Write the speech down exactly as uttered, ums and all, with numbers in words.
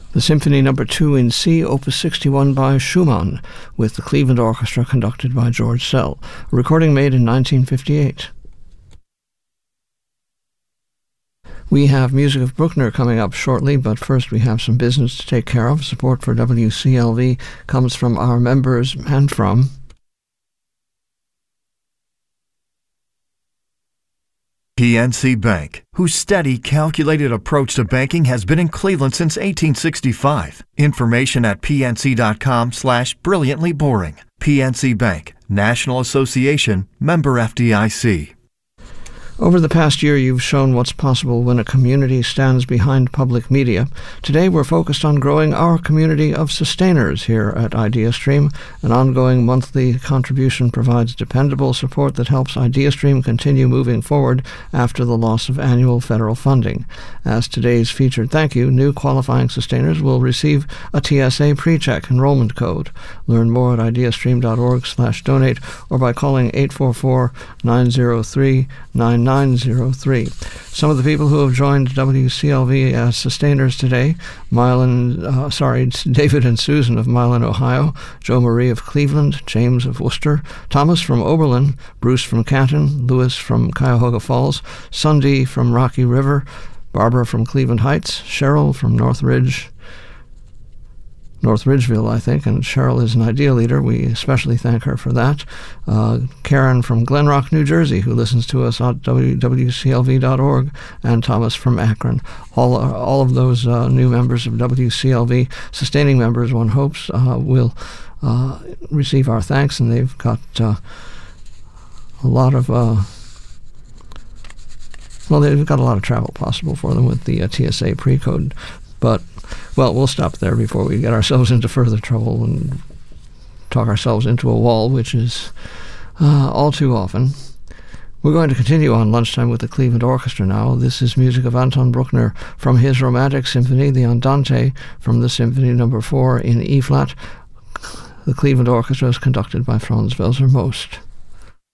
The Symphony Number two in C, Opus sixty-one by Schumann, with the Cleveland Orchestra conducted by George Szell, a recording made in nineteen fifty-eight. We have music of Bruckner coming up shortly, but first we have some business to take care of. Support for W C L V comes from our members and from P N C Bank, whose steady, calculated approach to banking has been in Cleveland since eighteen sixty-five. Information at pnc.com slash brilliantly boring. P N C Bank, National Association, member F D I C. Over the past year, you've shown what's possible when a community stands behind public media. Today, we're focused on growing our community of sustainers here at IdeaStream. An ongoing monthly contribution provides dependable support that helps IdeaStream continue moving forward after the loss of annual federal funding. As today's featured thank you, new qualifying sustainers will receive a T S A PreCheck enrollment code. Learn more at ideastream.org slash donate or by calling eight four four, nine zero three, nine nine zero three. Some of the people who have joined W C L V as sustainers today: Mylan, uh, sorry, David and Susan of Milan, Ohio, Joe Marie of Cleveland, James of Worcester, Thomas from Oberlin, Bruce from Canton, Lewis from Cuyahoga Falls, Sunday from Rocky River, Barbara from Cleveland Heights, Cheryl from North Ridge, North Ridgeville, I think, and Cheryl is an IDEA leader. We especially thank her for that. Uh, Karen from Glen Rock, New Jersey, who listens to us at W C L V dot org, and Thomas from Akron. All uh, all of those uh, new members of W C L V, sustaining members, one hopes, uh, will uh, receive our thanks, and they've got uh, a lot of... Uh, well, they've got a lot of travel possible for them with the uh, T S A pre-code, but well, we'll stop there before we get ourselves into further trouble and talk ourselves into a wall, which is uh, all too often. We're going to continue on Lunchtime with the Cleveland Orchestra now. This is music of Anton Bruckner from his Romantic Symphony, the Andante, from the Symphony Number four in E-flat. The Cleveland Orchestra is conducted by Franz Welser Most.